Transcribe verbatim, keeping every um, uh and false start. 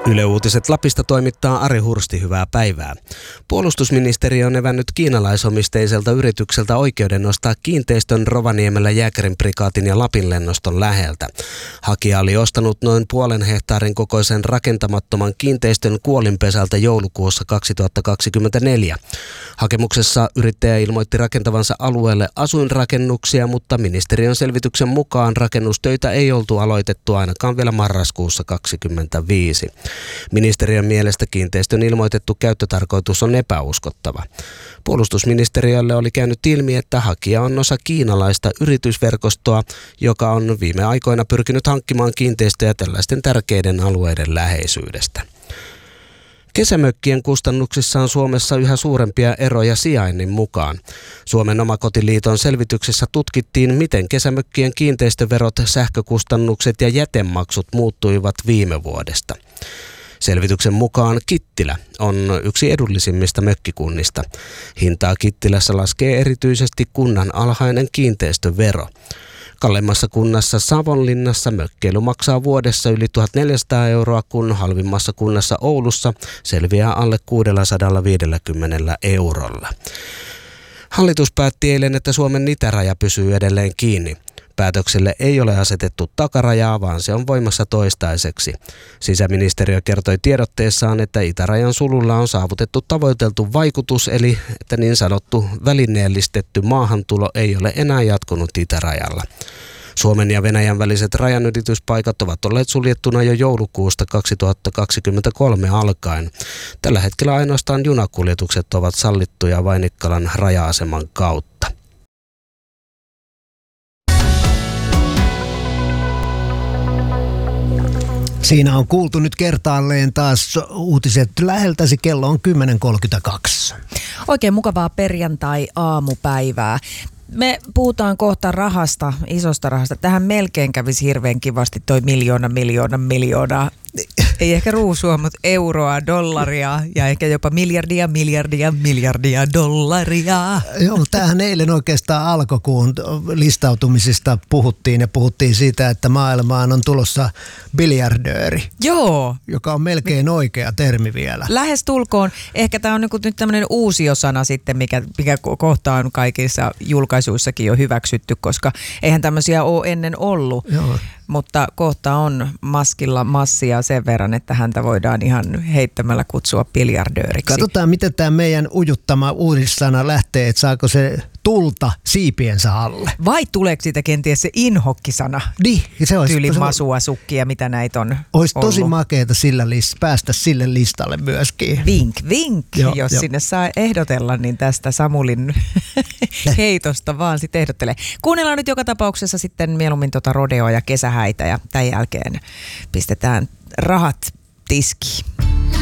Yle Uutiset Lapista toimittaa Ari Hursti, hyvää päivää. Puolustusministeriö on evännyt kiinalaisomisteiselta yritykseltä oikeuden nostaa kiinteistön Rovaniemellä Jääkärin prikaatin ja Lapin lennoston läheltä. Hakija oli ostanut noin puolen hehtaarin kokoisen rakentamattoman kiinteistön Kuolinpesältä joulukuussa kaksituhattakaksikymmentäneljä. Hakemuksessa yrittäjä ilmoitti rakentavansa alueelle asuinrakennuksia, mutta ministeriön selvityksen mukaan rakennustöitä ei oltu aloitettu ainakaan vielä marraskuussa kaksikymmentäviisi. Ministeriön mielestä kiinteistön ilmoitettu käyttötarkoitus on epäuskottava. Puolustusministeriölle oli käynyt ilmi, että hakija on osa kiinalaista yritysverkostoa, joka on viime aikoina pyrkinyt hankkimaan kiinteistöjä tällaisten tärkeiden alueiden läheisyydestä. Kesämökkien kustannuksissa on Suomessa yhä suurempia eroja sijainnin mukaan. Suomen Omakotiliiton selvityksessä tutkittiin, miten kesämökkien kiinteistöverot, sähkökustannukset ja jätemaksut muuttuivat viime vuodesta. Selvityksen mukaan Kittilä on yksi edullisimmista mökkikunnista. Hintaa Kittilässä laskee erityisesti kunnan alhainen kiinteistövero. Kalleimmassa kunnassa Savonlinnassa mökkeily maksaa vuodessa yli tuhatneljäsataa euroa, kun halvimmassa kunnassa Oulussa selviää alle kuusisataaviisikymmentä eurolla. Hallitus päätti eilen, että Suomen itäraja pysyy edelleen kiinni. Päätökselle ei ole asetettu takarajaa, vaan se on voimassa toistaiseksi. Sisäministeriö kertoi tiedotteessaan, että itärajan sululla on saavutettu tavoiteltu vaikutus, eli että niin sanottu välineellistetty maahantulo ei ole enää jatkunut itärajalla. Suomen ja Venäjän väliset rajanylityspaikat ovat olleet suljettuna jo joulukuusta kaksituhattakaksikymmentäkolme alkaen. Tällä hetkellä ainoastaan junakuljetukset ovat sallittuja Vainikkalan raja-aseman kautta. Siinä on kuultu nyt kertaalleen taas uutiset läheltäsi, kello on kymmenen kolmekymmentäkaksi. Oikein mukavaa perjantai-aamupäivää. Me puhutaan kohta rahasta, isosta rahasta. Tähän melkein kävisi hirveän kivasti toi miljoona, miljoona, miljoona. Ei ehkä ruusua, mutta euroa, dollaria ja ehkä jopa miljardia, miljardia, miljardia dollaria. Joo, tämähän eilen oikeastaan alkoi, kun listautumisista puhuttiin ja puhuttiin siitä, että maailmaan on tulossa biljardööri. Joo. Joka on melkein oikea termi vielä. Lähes tulkoon. Ehkä tämä on nyt tämmöinen uusiosana sitten, mikä, mikä kohta on kaikissa julkaisuissakin jo hyväksytty, koska eihän tämmöisiä ole ennen ollut. Joo. Mutta kohta on maskilla massia sen verran, että häntä voidaan ihan heittämällä kutsua biljardööriksi. Katsotaan, miten tämä meidän ujuttama uudissana lähtee, että saako se tulta siipiensä alle. Vai tuleeko siitä kenties se inhokkisana? Niin, se olisi. Tyyli masua, sukkia, mitä näitä on olisi ollut. Tosi makeata sillä list- päästä sille listalle myöskin. Vink, vink. Joo, jos jo. Sinne saa ehdotella, niin tästä Samulin heitosta vaan sitten ehdottelee. Kuunnellaan nyt joka tapauksessa sitten mieluummin tota rodeoa ja kesähäitä ja tämän jälkeen pistetään rahat tiskiin.